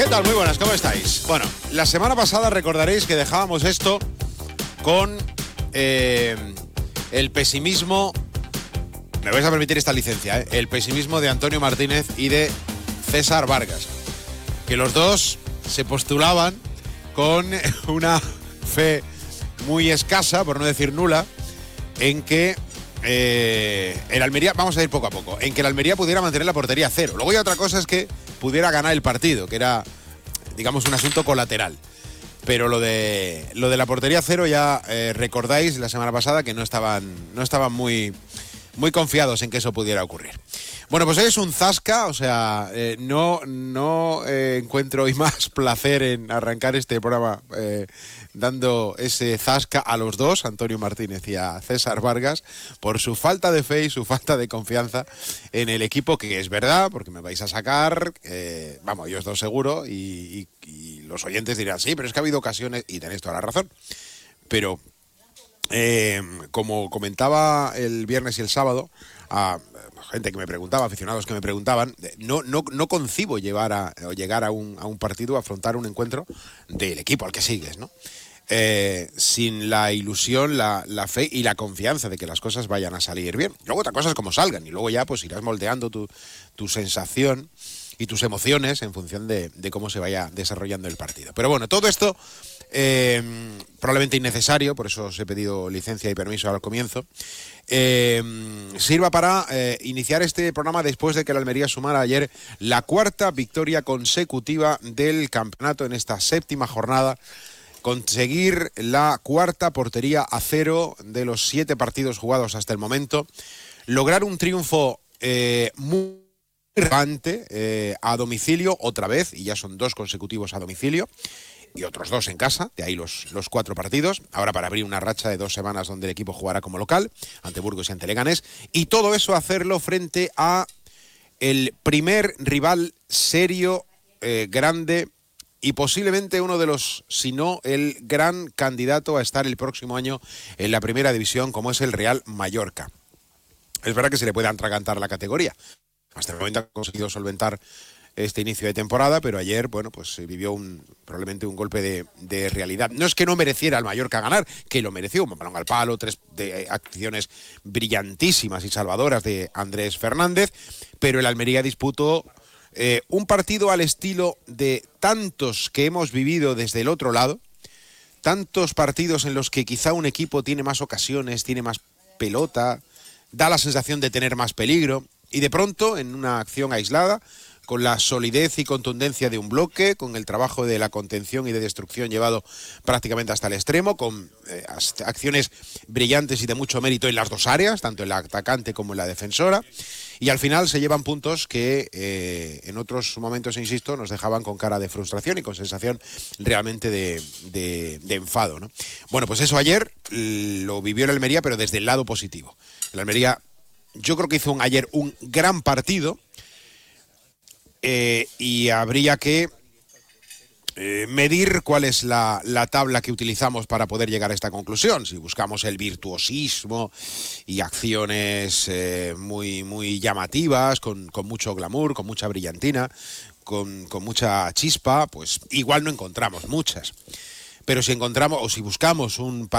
¿Qué tal? Muy buenas, ¿cómo estáis? Bueno, la semana pasada recordaréis que dejábamos esto con el pesimismo, me vais a permitir esta licencia, el pesimismo de Antonio Martínez y de César Vargas, que los dos se postulaban con una fe muy escasa, por no decir nula, en que el Almería, vamos a ir poco a poco, en que el Almería pudiera mantener la portería a cero. Luego hay otra cosa, es que pudiera ganar el partido, que era, digamos, un asunto colateral. Pero lo de la portería a cero ya recordáis la semana pasada que no estaban muy confiados en que eso pudiera ocurrir. Bueno, pues hoy es un zasca, o sea, no encuentro hoy más placer en arrancar este programa dando ese zasca a los dos, Antonio Martínez y a César Vargas, por su falta de fe y su falta de confianza en el equipo, que es verdad, porque me vais a sacar, vamos, ellos dos seguro, y los oyentes dirán, sí, pero es que ha habido ocasiones, y tenéis toda la razón, pero como comentaba el viernes y el sábado, a gente que me preguntaba, aficionados que me preguntaban, no concibo llegar a un partido, a afrontar un encuentro del equipo al que sigues, ¿no? Sin la ilusión, la fe y la confianza de que las cosas vayan a salir bien. Luego otra cosa es cómo salgan, y luego ya pues irás moldeando tu sensación y tus emociones en función de cómo se vaya desarrollando el partido. Pero bueno, todo esto probablemente innecesario, por eso os he pedido licencia y permiso al comienzo, sirva para iniciar este programa después de que el Almería sumara ayer la cuarta victoria consecutiva del campeonato en esta séptima jornada, conseguir la cuarta portería a cero de los 7 partidos jugados hasta el momento, lograr un triunfo muy relevante a domicilio otra vez, y ya son 2 consecutivos a domicilio, y otros 2 en casa, de ahí los 4 partidos, ahora para abrir una racha de 2 semanas donde el equipo jugará como local, ante Burgos y ante Leganés, y todo eso hacerlo frente a el primer rival serio, grande, y posiblemente uno de los, si no el gran candidato a estar el próximo año en la primera división, como es el Real Mallorca. Es verdad que se le puede atragantar la categoría. Hasta el momento ha conseguido solventar este inicio de temporada, pero ayer, bueno, pues vivió probablemente un golpe de realidad. No es que no mereciera el Mallorca ganar, que lo mereció, un balón al palo, 3 acciones brillantísimas y salvadoras de Andrés Fernández, pero el Almería disputó un partido al estilo de tantos que hemos vivido desde el otro lado, tantos partidos en los que quizá un equipo tiene más ocasiones, tiene más pelota, da la sensación de tener más peligro, y de pronto, en una acción aislada, con la solidez y contundencia de un bloque, con el trabajo de la contención y de destrucción llevado prácticamente hasta el extremo, con acciones brillantes y de mucho mérito en las 2 áreas, tanto en la atacante como en la defensora, y al final se llevan puntos que en otros momentos, insisto, nos dejaban con cara de frustración y con sensación realmente de enfado, ¿no? Bueno, pues eso ayer lo vivió el Almería, pero desde el lado positivo. El Almería, yo creo que hizo ayer un gran partido, y habría que medir cuál es la tabla que utilizamos para poder llegar a esta conclusión. Si buscamos el virtuosismo y acciones muy llamativas, con mucho glamour, con mucha brillantina, con mucha chispa, pues igual no encontramos muchas. Pero si encontramos, o si buscamos un